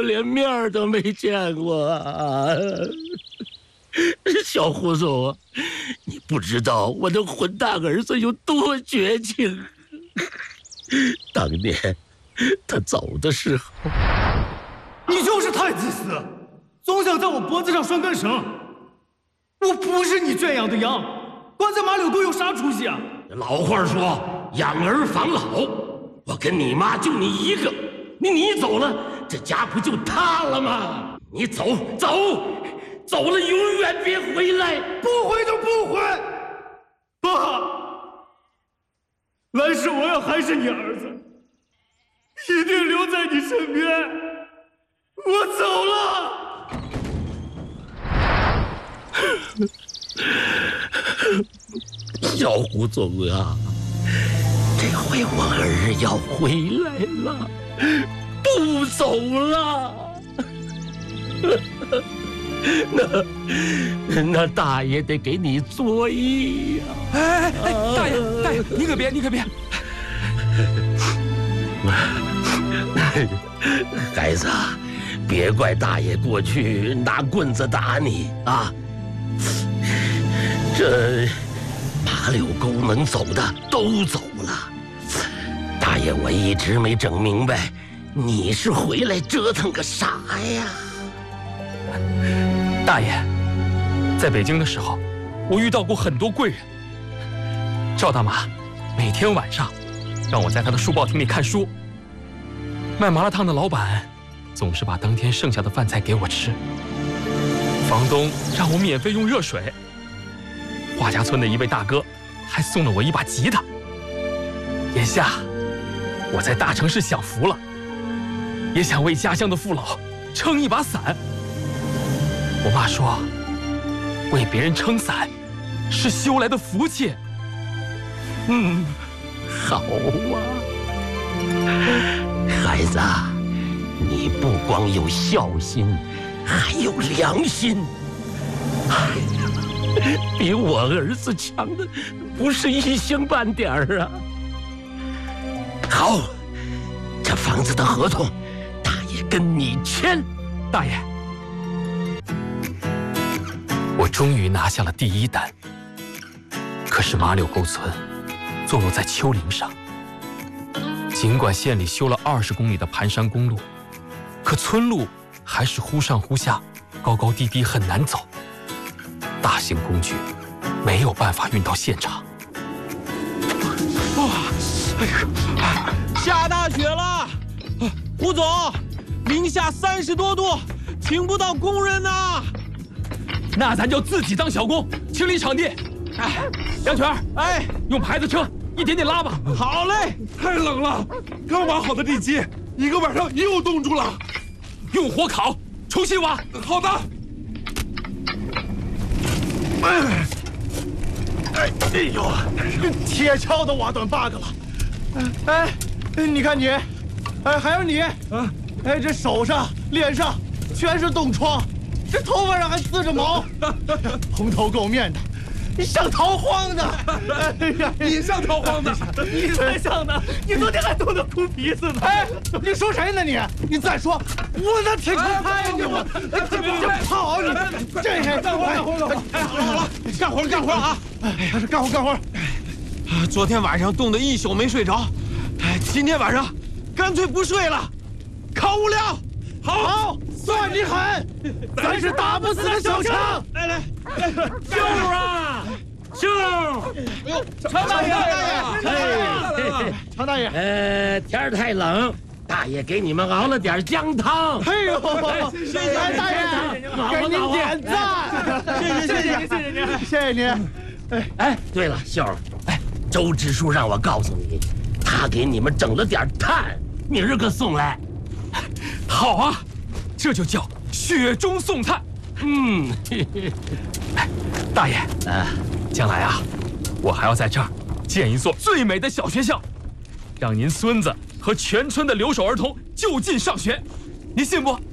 我连面儿都没见过啊！小胡总，你不知道我的混蛋儿子有多绝情。当年他走的时候， 你就是太自私，总想在我脖子上拴根绳。我不是你圈养的羊，关在马柳沟有啥出息啊？ 老话说，养儿防老。我跟你妈就你一个，你走了，这家不就塌了吗？你走了，永远别回来！ 不回就不回，爸，来世我要还是你儿子，一定留在你身边。我走了。 小胡总啊，这回我儿要回来了，不走了。那大爷得给你作揖呀！ 哎，大爷，你可别！ 孩子，别怪大爷过去拿棍子打你啊！这马柳沟能走的都走了，大爷我一直没整明白，你是回来折腾个啥呀？ 大爷，在北京的时候，我遇到过很多贵人。赵大妈每天晚上让我在他的书报厅里看书。卖麻辣烫的老板总是把当天剩下的饭菜给我吃。房东让我免费用热水。华家村的一位大哥还送了我一把吉他。眼下我在大城市享福了，也想为家乡的父老撑一把伞。我妈说，为别人撑伞是修来的福气。 好啊，孩子，你不光有孝心，还有良心，比我儿子强的不是一星半点儿啊！好，这房子的合同，大爷跟你签。 大爷，我终于拿下了第一单。可是马柳沟村坐落在丘陵上，尽管县里修了20公里的盘山公路，可村路还是忽上忽下，高高低低，很难走。大型工具没有办法运到现场。 下大雪了，胡总，零下30多度，请不到工人呐。 那咱就自己当小工，清理场地。杨全，用牌子车一点点拉吧。 好嘞。 太冷了，刚挖好的地基，1个晚上又冻住了。 用火烤，重新挖。 好的。 哎呦，铁锹都挖断8个了。你看你，还有你，这手上、脸上全是冻疮，这头发上还滋着毛，蓬头垢面的，你像逃荒的。 你像逃荒的， 你才像呢！你昨天还冻得哭鼻子呢。你说谁呢你？你再说，我拿铁锹拍你我！这跑你，这干活！好了，干活啊！ 干活！ 昨天晚上冻得一宿没睡着，今天晚上干脆不睡了，烤物料。 好，算你狠，咱是打不死的小强。 来， 秀啊，秀！ 常大爷， 常大爷， 天儿太冷，大爷给你们熬了点姜汤。 哎呦，谢谢大爷，给您点赞。谢谢您。 对了，秀儿，周支书让我告诉你，他给你们整了点炭，明儿个送来。 好啊，这就叫雪中送炭。大爷，将来啊，我还要在这儿建一座最美的小学校，让您孙子和全村的留守儿童就近上学，您信不？